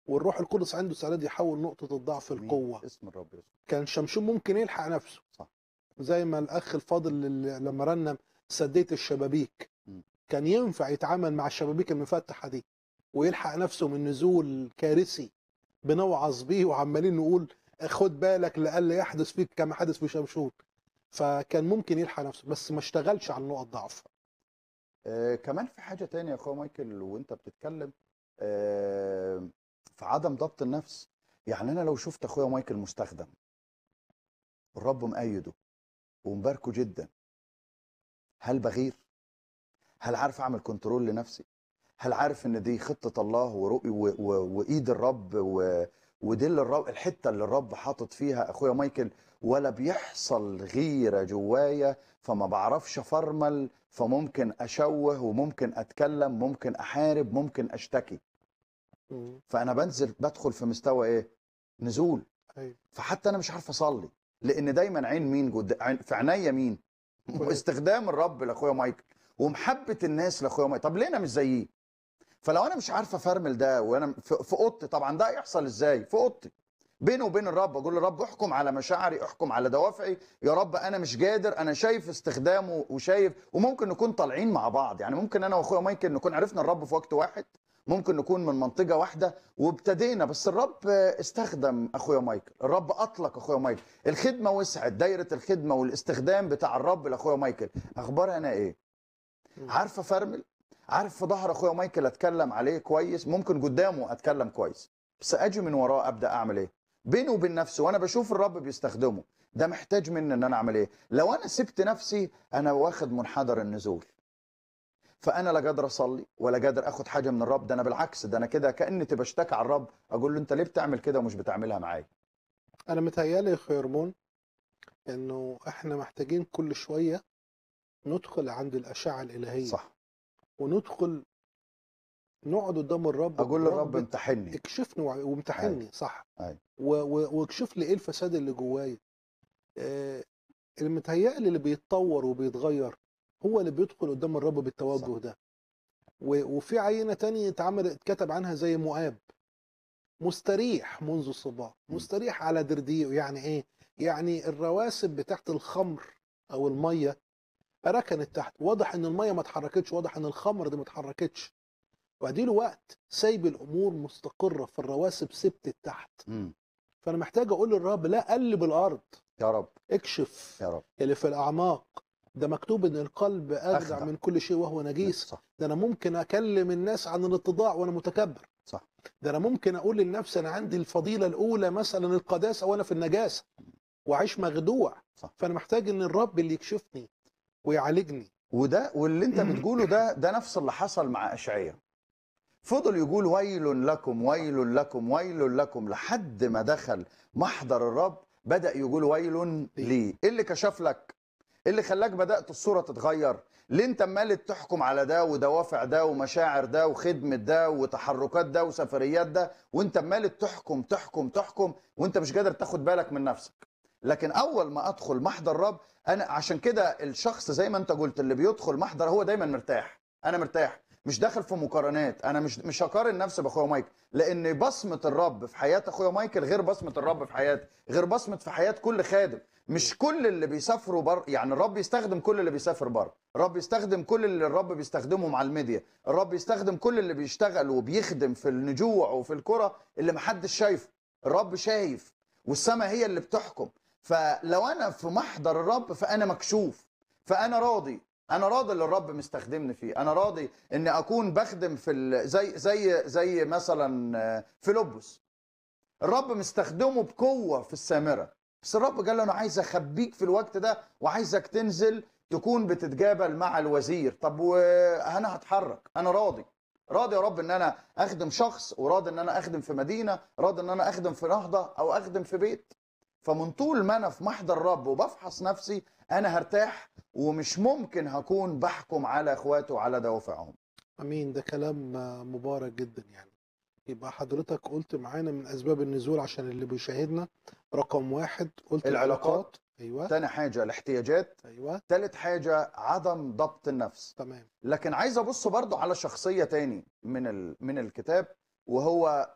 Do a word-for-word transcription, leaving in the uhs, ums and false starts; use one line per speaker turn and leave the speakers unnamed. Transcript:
والروح القدس عنده استعداد يحول نقطة الضعف لقوة.
اسم الرب يسوع.
كان شمشون ممكن يلحق نفسه،
صح.
زي ما الأخ الفاضل اللي لما رنم سديت الشبابيك،
م.
كان ينفع يتعامل مع الشبابيك المفتحة دي ويلحق نفسه من نزول كارثي بنوعظ بيه وعمالين نقول خد بالك لألا يحدث فيك كما حدث في شمشون. فكان ممكن يلحق نفسه بس ما اشتغلش على نقط ضعف.
آه كمان في حاجة تانية يا أخويا مايكل وأنت بتتكلم، آه في عدم ضبط النفس. يعني أنا لو شفت أخويا مايكل مستخدم، الرب مأيده ومباركه جدا، هل بغير؟ هل عارف أعمل كنترول لنفسي؟ هل عارف إن دي خطة الله ورؤي و- و- وإيد الرب و- ودي اللي الرب الحتة اللي الرب حاطط فيها أخويا مايكل، ولا بيحصل غيرة جوايا فما بعرفش أفرمل، فممكن أشوه وممكن أتكلم، ممكن أحارب، ممكن أشتكي.
مم.
فأنا بنزل بدخل في مستوى إيه؟ نزول.
أيوة.
فحتى أنا مش عارف أصلي، لأن دايما عين مين جد... عين... في عينيا مين؟
كويس.
استخدام الرب لأخويا مايكل ومحبة الناس لأخويا مايكل. طب ليه أنا مش زيه؟ فلو انا مش عارف افرمل ده وانا في في اوضتي، طبعا ده يحصل ازاي؟ في اوضتي بيني وبين الرب، اقول للرب احكم على مشاعري، احكم على دوافعي، يا رب انا مش قادر، انا شايف استخدامه وشايف. وممكن نكون طالعين مع بعض، يعني ممكن انا واخويا مايكل نكون عرفنا الرب في وقت واحد، ممكن نكون من منطقه واحده وابتدينا، بس الرب استخدم اخويا مايكل، الرب اطلق اخويا مايكل، الخدمه وسعت، دايره الخدمه والاستخدام بتاع الرب لاخويا مايكل. اخباري انا ايه؟
مم.
عارف افرمل؟ عارف في ظهر اخويا مايكل اتكلم عليه كويس، ممكن قدامه اتكلم كويس، بس اجي من وراه ابدا اعمل ايه؟ بيني وبين نفسي وانا بشوف الرب بيستخدمه، ده محتاج مني ان انا اعمل ايه؟ لو انا سبت نفسي انا واخد منحدر النزول، فانا لا قادر اصلي ولا قادر اخد حاجه من الرب، ده انا بالعكس، ده انا كده كاني بشتكي على الرب، اقول له انت ليه بتعمل كده ومش بتعملها معايا؟
أنا متهيألي يا خيرمون إنه إحنا محتاجين كل شوية ندخل عند الأشعة الإلهية،
صح.
وندخل نقعد قدام الرب
اقول للرب
برغبة
امتحني.
اكشفني وع- وامتحني. صح.
أي.
و- و- واكشف لي ايه الفساد اللي جوايا. آه، اللي متهيألي اللي بيتطور وبيتغير هو اللي بيدخل قدام الرب بالتوجه
صح.
ده. و- وفي عينة تانية اتعمل اتكتب عنها زي مؤاب، مستريح منذ الصباح،
م.
مستريح على درديه. يعني ايه؟ يعني الرواسب بتاعت الخمر او الميه ركنت تحت، واضح ان الميه ما اتحركتش، واضح ان الخمر دي ما اتحركتش، واديله وقت سايب الامور مستقره في الرواسب ثبتت تحت.
م.
فانا محتاج اقول للرب لا، قلب الارض،
يا رب
اكشف
يا رب.
اللي في الاعماق. ده مكتوب ان القلب اخدع
أخدع.
من كل شيء وهو نجيس.
صح.
ده انا ممكن اكلم الناس عن الاتضاع وانا متكبر.
صح.
ده انا ممكن اقول للنفس انا عندي الفضيله الاولى مثلا القداسه وانا في النجاسه واعيش مخدوع.
صح.
فانا محتاج ان الرب اللي يكشفني ويعالجني.
وده واللي انت بتقوله ده ده نفس اللي حصل مع اشعياء. فضل يقول ويل لكم ويل لكم ويل لكم لحد ما دخل محضر الرب بدأ يقول ويل لي. ايه اللي كشف لك؟ ايه اللي خلاك بدأت الصورة تتغير؟ ليه انت عمال تحكم على ده ودوافع ده ومشاعر ده وخدمة ده وتحركات ده وسفريات ده، وانت عمال تحكم تحكم تحكم وانت مش قادر تاخد بالك من نفسك؟ لكن اول ما ادخل محضر الرب، انا عشان كده الشخص زي ما انت قلت اللي بيدخل محضر هو دايما مرتاح. انا مرتاح، مش داخل في مقارنات، انا مش مش هقارن نفسي باخويا مايكل، لان بصمه الرب في حياه اخويا مايكل غير بصمه الرب في حياتي، غير بصمه في حياه كل خادم. مش كل اللي بيسافروا بر يعني الرب يستخدم كل اللي بيسافر بره، الرب يستخدم كل اللي الرب بيستخدمه مع الميديا، الرب يستخدم كل اللي بيشتغل وبيخدم في النجوع وفي الكرة اللي محدش شايفه. الرب شايف والسماء هي اللي بتحكم. فلو انا في محضر الرب فانا مكشوف، فانا راضي، انا راضي اللي الرب مستخدمني فيه، انا راضي اني اكون بخدم في ال... زي زي زي مثلا فيلبس، الرب مستخدمه بقوه في السامره، بس الرب قال له انا عايز اخبيك في الوقت ده وعايزك تنزل تكون بتتجابل مع الوزير. طب وانا هتحرك، انا راضي، راضي يا رب ان انا اخدم شخص، وراضي ان انا اخدم في مدينه، راضي ان انا اخدم في نهضه او اخدم في بيت. فمن طول ما انا في محضر الرب وبفحص نفسي انا هرتاح، ومش ممكن هكون بحكم على اخواتي وعلى دوافعهم.
امين. ده كلام مبارك جدا. يعني يبقى حضرتك قلت معانا من اسباب النزول عشان اللي بيشاهدنا، رقم واحد قلت
العلاقات.
العلاقات. ايوه.
تاني حاجه الاحتياجات.
ايوه.
تالت حاجه عدم ضبط النفس.
تمام.
لكن عايز ابص برضو على شخصيه تاني من ال... من الكتاب، وهو